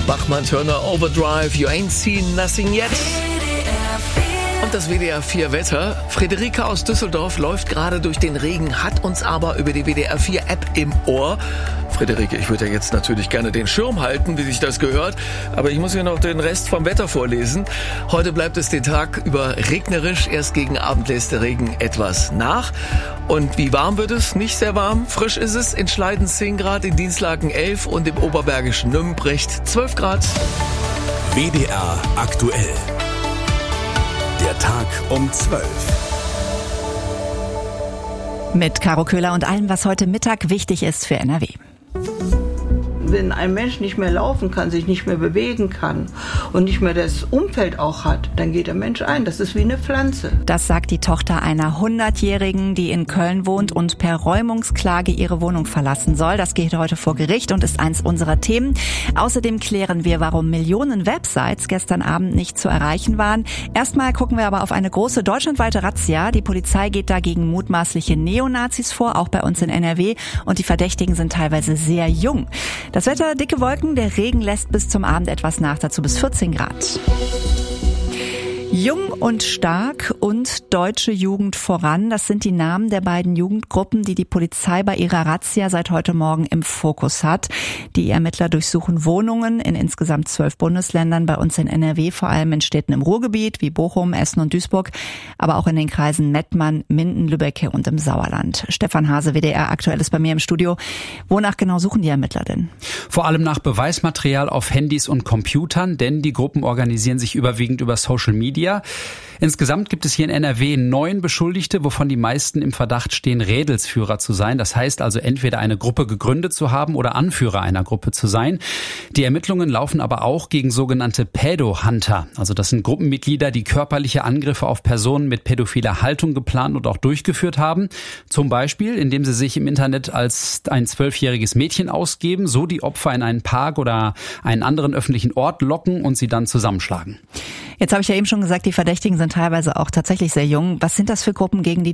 Bachmann-Turner Overdrive, You Ain't Seen Nothing Yet. Und das WDR 4 Wetter. Friederike aus Düsseldorf läuft gerade durch den Regen, hat uns aber über die WDR 4 App im Ohr. Friederike, ich würde ja jetzt natürlich gerne den Schirm halten, wie sich das gehört, aber ich muss hier noch den Rest vom Wetter vorlesen. Heute bleibt es den Tag über regnerisch, erst gegen Abend lässt der Regen etwas nach. Und wie warm wird es? Nicht sehr warm. Frisch ist es, in Schleiden 10 Grad, in Dinslaken 11 und im oberbergischen Nümbrecht 12 Grad. WDR aktuell. Der Tag um 12. Mit Caro Köhler und allem, was heute Mittag wichtig ist für NRW. Wenn ein Mensch nicht mehr laufen kann, sich nicht mehr bewegen kann und nicht mehr das Umfeld auch hat, dann geht der Mensch ein. Das ist wie eine Pflanze. Das sagt die Tochter einer 100-Jährigen, die in Köln wohnt und per Räumungsklage ihre Wohnung verlassen soll. Das geht heute vor Gericht und ist eins unserer Themen. Außerdem klären wir, warum Millionen Websites gestern Abend nicht zu erreichen waren. Erstmal gucken wir aber auf eine große deutschlandweite Razzia. Die Polizei geht da gegen mutmaßliche Neonazis vor, auch bei uns in NRW. Und die Verdächtigen sind teilweise sehr jung. Das Wetter, dicke Wolken, der Regen lässt bis zum Abend etwas nach, dazu bis 14 Grad. Jung und stark und deutsche Jugend voran, das sind die Namen der beiden Jugendgruppen, die die Polizei bei ihrer Razzia seit heute Morgen im Fokus hat. Die Ermittler durchsuchen Wohnungen in insgesamt 12 Bundesländern, bei uns in NRW, vor allem in Städten im Ruhrgebiet wie Bochum, Essen und Duisburg, aber auch in den Kreisen Mettmann, Minden, Lübbecke und im Sauerland. Stefan Hase, WDR aktuell, ist bei mir im Studio. Wonach genau suchen die Ermittler denn? Vor allem nach Beweismaterial auf Handys und Computern, denn die Gruppen organisieren sich überwiegend über Social Media. Insgesamt gibt es hier in NRW 9 Beschuldigte, wovon die meisten im Verdacht stehen, Rädelsführer zu sein. Das heißt also entweder eine Gruppe gegründet zu haben oder Anführer einer Gruppe zu sein. Die Ermittlungen laufen aber auch gegen sogenannte Pädo-Hunter. Also das sind Gruppenmitglieder, die körperliche Angriffe auf Personen mit pädophiler Haltung geplant und auch durchgeführt haben. Zum Beispiel, indem sie sich im Internet als ein 12-jähriges Mädchen ausgeben, so die Opfer in einen Park oder einen anderen öffentlichen Ort locken und sie dann zusammenschlagen. Jetzt habe ich ja eben schon gesagt, die Verdächtigen sind teilweise auch tatsächlich sehr jung. Was sind das für Gruppen, gegen die